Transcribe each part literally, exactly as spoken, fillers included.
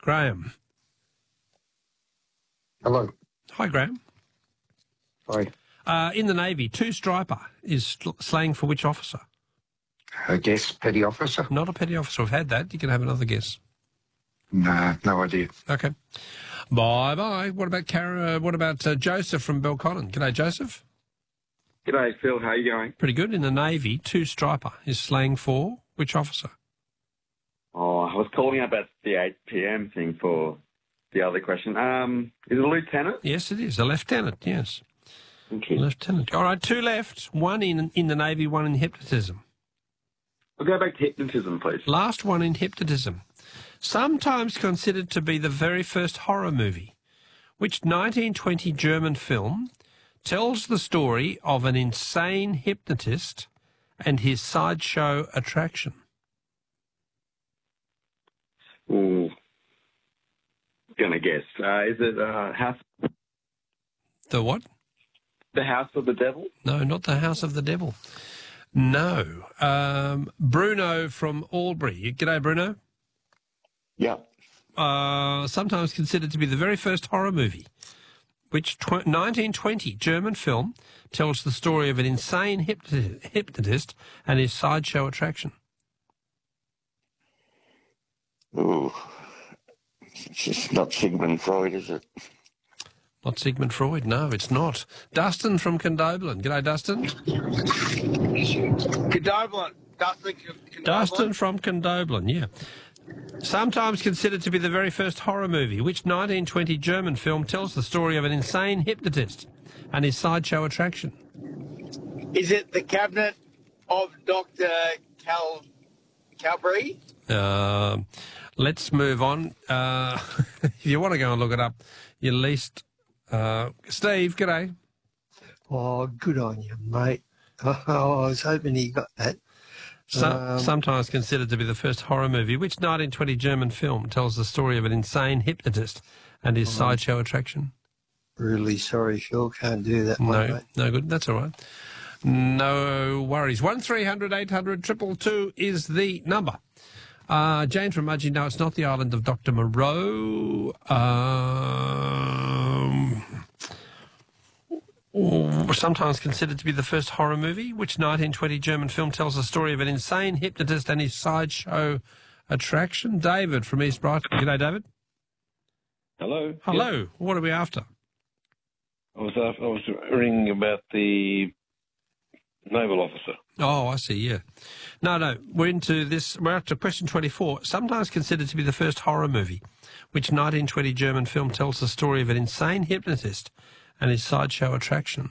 Graham. Hello. Hi, Graham. Hi. Uh, in the Navy, two-striper is sl- slang for which officer? I guess petty officer? Not a petty officer. We've had that. You can have another guess. Nah, no idea. Okay. Bye-bye. What about Cara, what about uh, Joseph from Belconnen? G'day, Joseph. G'day, Phil. How are you going? Pretty good. In the Navy, two-striper is slang for which officer? Oh, I was calling about the eight p m thing for the other question. Um, is it a lieutenant? Yes, it is. A lieutenant, yes. Okay. Lieutenant. All right, two left. One in in the Navy, one in hypnotism. I'll go back to hypnotism, please. Last one in hypnotism. Sometimes considered to be the very first horror movie, which nineteen twenty German film tells the story of an insane hypnotist and his sideshow attraction. Ooh. Gonna guess. Uh, is it uh, House? The what? The House of the Devil? No, not the House of the Devil. No. Um, Bruno from Albury. G'day, Bruno. Yeah. Uh, sometimes considered to be the very first horror movie, which tw- nineteen twenty German film tells the story of an insane hypnoti- hypnotist and his sideshow attraction. Ooh. It's not Sigmund Freud, is it? Not Sigmund Freud, no, it's not. Dustin from Condobolin. G'day, Dustin. Condobolin. Dustin, Condobolin. Dustin from Condobolin, yeah. Sometimes considered to be the very first horror movie, which nineteen twenty German film tells the story of an insane hypnotist and his sideshow attraction. Is it the cabinet of Doctor Cal Calbury? Uh, let's move on. Uh, if you want to go and look it up, you at least... Uh, Steve, g'day. Oh, good on you, mate. Oh, I was hoping he got that. So, Um, sometimes considered to be the first horror movie, which nineteen twenty German film tells the story of an insane hypnotist and his sideshow attraction. Really sorry, Phil. Can't do that one, No, mate. no good. That's all right. No worries. One three hundred eight hundred triple two is the number. Uh, Jane from Mudgee, no, it's not the island of Doctor Moreau. Um, or sometimes considered to be the first horror movie, which nineteen twenty German film tells the story of an insane hypnotist and his sideshow attraction. David from East Brighton. G'day, David. Hello. Hello. Yeah. What are we after? I was uh, I was ringing about the naval officer. Oh, I see, yeah. No, no, we're into this, we're up to question twenty-four. Sometimes considered to be the first horror movie, which nineteen twenty German film tells the story of an insane hypnotist and his sideshow attraction.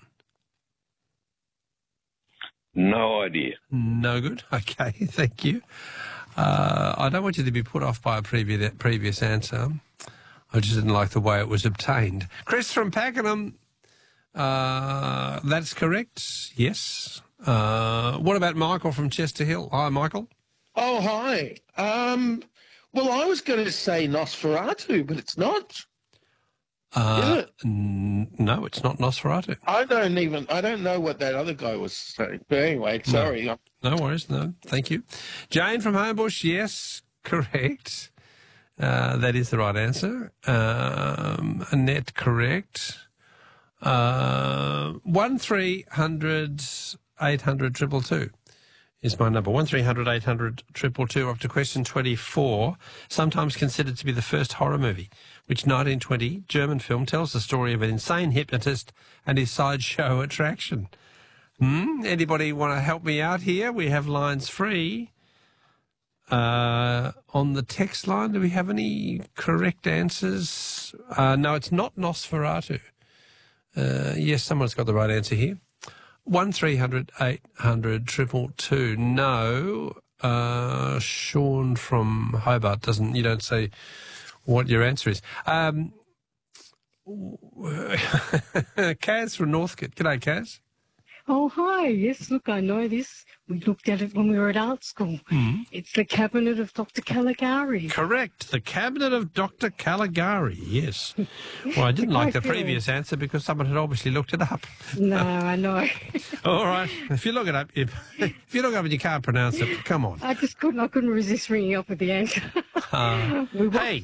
No idea. No good? Okay, thank you. Uh, I don't want you to be put off by a previous, previous answer. I just didn't like the way it was obtained. Chris from Pakenham, uh, that's correct, yes. Uh, what about Michael from Chester Hill? Hi, Michael. Oh, hi. Um, well, I was going to say Nosferatu, but it's not. Uh, Is it? n- no, it's not Nosferatu. I don't even, I don't know what that other guy was saying. But anyway, sorry. No, no worries, no, thank you. Jane from Homebush, yes, correct. Uh, that is the right answer. Um, Annette, correct. Uh, one three hundred eight hundred triple two is my number. One three hundred eight hundred triple two. Up to question twenty-four. Sometimes considered to be the first horror movie, which nineteen twenty German film tells the story of an insane hypnotist and his sideshow attraction. Hmm? Anybody want to help me out here? We have lines free. Uh, on the text line, do we have any correct answers? Uh, no, it's not Nosferatu. Uh, yes, someone's got the right answer here. One three hundred eight hundred triple two. No, uh, Sean from Hobart doesn't. You don't say what your answer is. Um, Kaz from Northcote. G'day, Kaz. Oh, hi. Yes, look, I know this. We looked at it when we were at art school. Mm. It's the cabinet of Doctor Caligari. Correct. The cabinet of Doctor Caligari, yes. Well, I didn't like the previous answer because someone had obviously looked it up. No, I know. All right. If you look it up, if, if you look up and you can't pronounce it, come on. I just couldn't, I couldn't resist ringing up with the answer. Uh, we hey.